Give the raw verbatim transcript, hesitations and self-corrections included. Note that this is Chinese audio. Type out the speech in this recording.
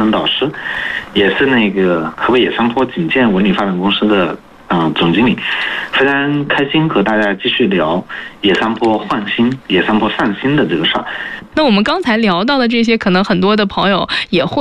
程导师，也是那个河北野山坡景建文旅发展公司的嗯、呃、总经理。非常开心和大家继续聊野山坡焕新、野山坡上新的这个事儿。 那我们刚才聊到的这些，可能很多的朋友也会